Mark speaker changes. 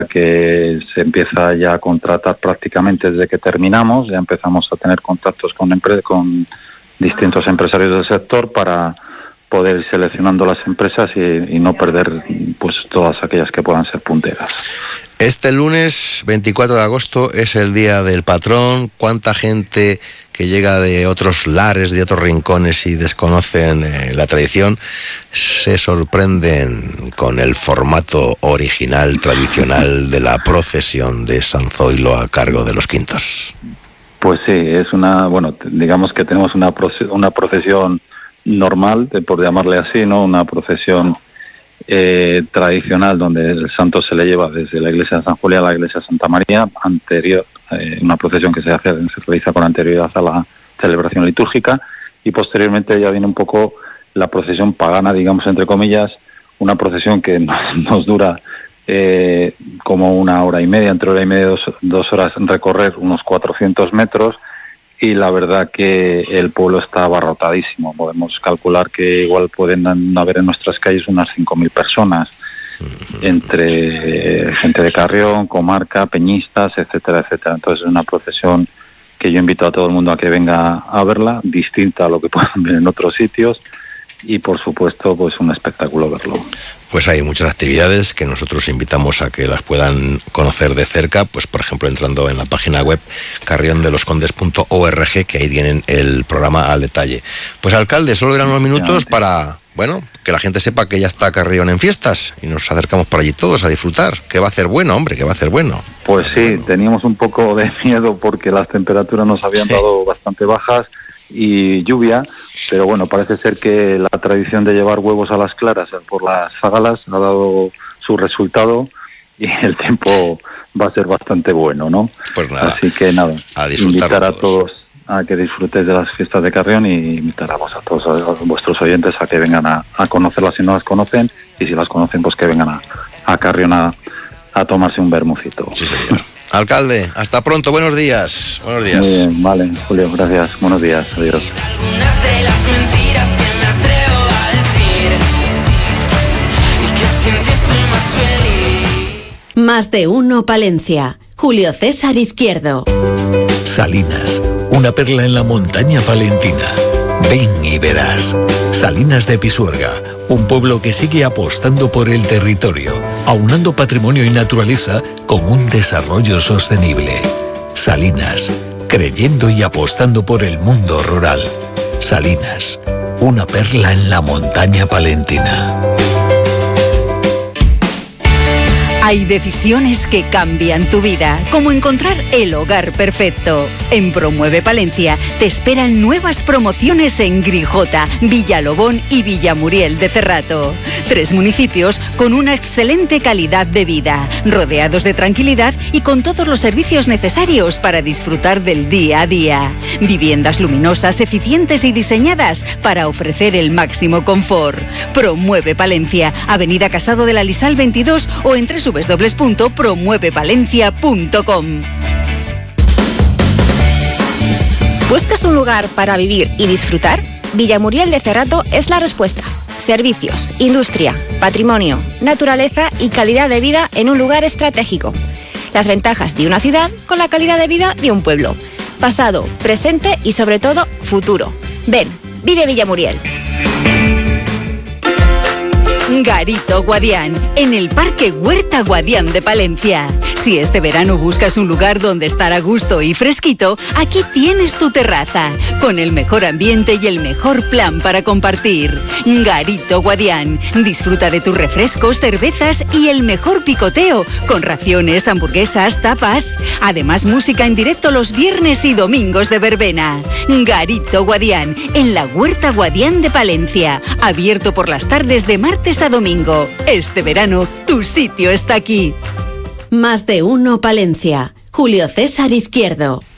Speaker 1: que se empieza ya a contratar prácticamente desde que terminamos. Ya empezamos a tener contactos con distintos empresarios del sector para poder ir seleccionando las empresas y no perder pues todas aquellas que puedan ser punteras.
Speaker 2: Este lunes 24 de agosto es el Día del Patrón. ¿Cuánta gente que llega de otros lares, de otros rincones y desconocen la tradición, se sorprenden con el formato original, tradicional de la procesión de San Zoilo a cargo de los Quintos?
Speaker 1: Pues sí, es digamos que tenemos una procesión normal, por llamarle así, ¿no? Una procesión tradicional donde el santo se le lleva desde la iglesia de San Julián a la iglesia de Santa María, una procesión que se realiza con anterioridad a la celebración litúrgica, y posteriormente ya viene un poco la procesión pagana, digamos entre comillas, una procesión que nos dura como 1 hora y media, entre 1 hora y media y 2 horas, recorrer unos 400 metros, y la verdad que el pueblo está abarrotadísimo. Podemos calcular que igual pueden haber en nuestras calles unas 5.000 personas, entre gente de Carrión, comarca, peñistas, etcétera, etcétera. Entonces es una procesión que yo invito a todo el mundo a que venga a verla, distinta a lo que puedan ver en otros sitios, y por supuesto pues un espectáculo verlo.
Speaker 2: Pues hay muchas actividades que nosotros invitamos a que las puedan conocer de cerca, pues por ejemplo entrando en la página web carriondeloscondes.org, que ahí tienen el programa al detalle. Pues alcalde, solo eran unos minutos para, que la gente sepa que ya está Carrión en fiestas y nos acercamos por allí todos a disfrutar, que va a hacer bueno, hombre, que va a hacer bueno.
Speaker 1: Pues sí, teníamos un poco de miedo porque las temperaturas nos habían dado bastante bajas y lluvia, pero bueno, parece ser que la tradición de llevar huevos a las claras por las zagalas ha dado su resultado y el tiempo va a ser bastante bueno, ¿no?
Speaker 2: Pues nada,
Speaker 1: así que nada,
Speaker 2: a disfrutar
Speaker 1: invitar a todos a que disfrutéis de las fiestas de Carrión y invitar a todos a vuestros oyentes a que vengan a conocerlas si no las conocen, y si las conocen pues que vengan a Carrión a tomarse un vermucito.
Speaker 2: Sí, señor. Alcalde, hasta pronto, buenos días. Buenos días.
Speaker 1: Muy bien, vale, Julio, gracias. Buenos días, adiós.
Speaker 3: Algunas de las mentiras que me atrevo a decir y que sin ti estoy más feliz.
Speaker 4: Más de uno Palencia. Julio César Izquierdo.
Speaker 5: Salinas, una perla en la montaña palentina. Ven y verás. Salinas de Pisuerga, un pueblo que sigue apostando por el territorio, aunando patrimonio y naturaleza con un desarrollo sostenible. Salinas, creyendo y apostando por el mundo rural. Salinas, una perla en la montaña palentina.
Speaker 6: Hay decisiones que cambian tu vida, como encontrar el hogar perfecto. En Promueve Palencia te esperan nuevas promociones en Grijota, Villalobón y Villamuriel de Cerrato. 3 municipios con una excelente calidad de vida, rodeados de tranquilidad y con todos los servicios necesarios para disfrutar del día a día. Viviendas luminosas, eficientes y diseñadas para ofrecer el máximo confort. Promueve Palencia, Avenida Casado de la Lisal 22 o en www.promuevepalencia.com.
Speaker 7: ¿Buscas un lugar para vivir y disfrutar? Villamuriel de Cerrato es la respuesta. Servicios, industria, patrimonio, naturaleza y calidad de vida en un lugar estratégico. Las ventajas de una ciudad con la calidad de vida de un pueblo. Pasado, presente y sobre todo futuro. Ven, vive Villamuriel.
Speaker 6: Garito Guadián, en el Parque Huerta Guadián de Palencia. Si este verano buscas un lugar donde estar a gusto y fresquito, aquí tienes tu terraza, con el mejor ambiente y el mejor plan para compartir. Garito Guadián, disfruta de tus refrescos, cervezas y el mejor picoteo, con raciones, hamburguesas, tapas. Además, música en directo los viernes y domingos de verbena. Garito Guadián, en la Huerta Guadián de Palencia, abierto por las tardes de martes a domingo. Este verano, tu sitio está aquí.
Speaker 4: Más de uno Palencia. Julio César Izquierdo.